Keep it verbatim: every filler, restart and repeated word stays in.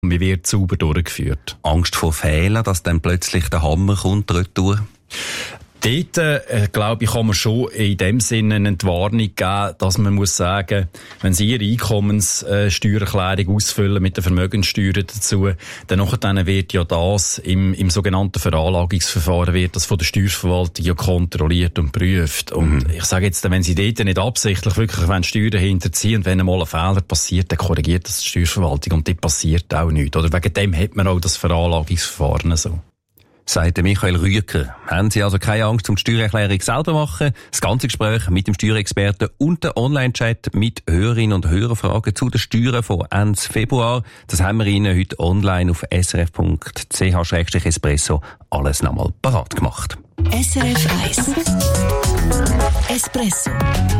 Wie wird sauber durchgeführt? Angst vor Fehlern, dass dann plötzlich der Hammer kommt, retour? Dort, äh, glaube ich, kann man schon in dem Sinne eine Entwarnung geben, dass man muss sagen, wenn Sie Ihre Einkommenssteuererklärung ausfüllen mit der Vermögenssteuer dazu, dann nachher dann wird ja das im, im sogenannten Veranlagungsverfahren wird das von der Steuerverwaltung ja kontrolliert und prüft. Und mhm. ich sage jetzt, wenn Sie dort nicht absichtlich wirklich wenn Steuern hinterziehen und wenn einmal ein Fehler passiert, dann korrigiert das die Steuerverwaltung und dort passiert auch nichts. Oder wegen dem hat man auch das Veranlagungsverfahren so. Sagt Michael Rüeker. Haben Sie also keine Angst, um die Steuererklärung selber machen? Das ganze Gespräch mit dem Steuerexperten und der Online-Chat mit Hörerinnen und Hörerfragen zu den Steuern von Ende Februar. Das haben wir Ihnen heute online auf s r f punkt c h slash espresso alles nochmal parat gemacht. S R F eins Espresso.